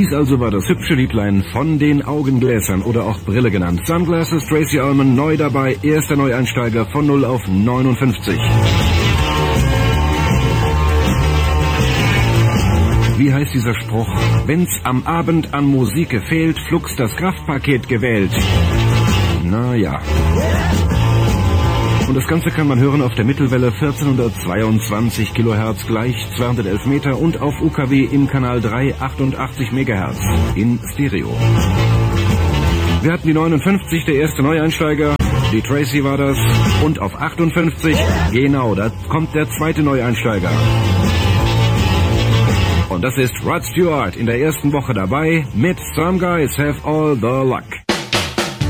Dies also war das hübsche Liedlein von den Augengläsern oder auch Brille genannt. Sunglasses, Tracey Ullman, neu dabei, erster Neueinsteiger von 0 auf 59. Wie heißt dieser Spruch? Wenn's am Abend an Musik gefehlt, flugs das Kraftpaket gewählt. Na ja. Und das Ganze kann man hören auf der Mittelwelle 1422 kHz gleich 211 Meter und auf UKW im Kanal 3 88 MHz in Stereo. Wir hatten die 59, der erste Neueinsteiger, die Tracey war das, und auf 58, genau, da kommt der zweite Neueinsteiger. Und das ist Rod Stewart in der ersten Woche dabei mit Some Guys Have All the Luck.